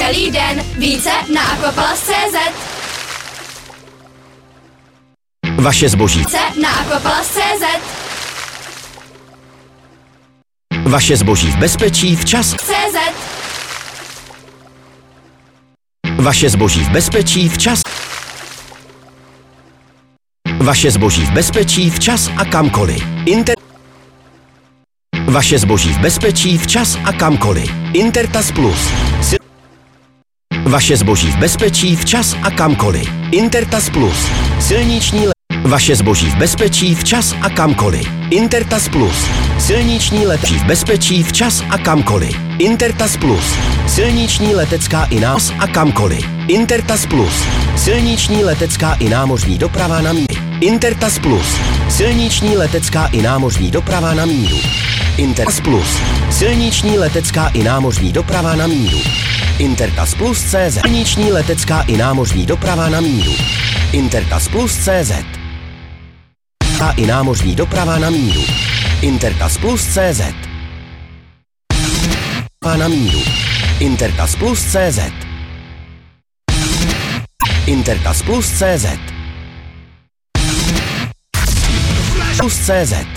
celý den. Více na aquapalast.cz. Vaše zboží. Více na aquapalast.cz. Vaše zboží v bezpečí včas. CZ. Vaše zboží v bezpečí včas. Vaše zboží v bezpečí včas a kamkoliv. Vaše zboží v bezpečí včas a kamkoliv. Intertas Plus. Vaše zboží v bezpečí včas a kamkoliv. Intertas Plus. Silniční Vaše zboží v bezpečí včas a kamkoliv. Intertas Plus. Silniční letečí v bezpečí včas a kamkoliv. Intertas Plus. Silniční letecká i nás a kamkoliv. Intertas Plus. Silniční letecká i námořní doprava na míru. Intertas Plus. Silniční letecká i námořní doprava na míru. Intertas Plus. Silniční letecká i námořní doprava na míru. Intertas Plus CZ. Silniční letecká i námořní doprava na míru. Intertas Plus CZ. I námořní doprava na míru. Intertas Plus CZ. Na míru. Intertas Plus CZ. Intertas Plus CZ. Plus CZ.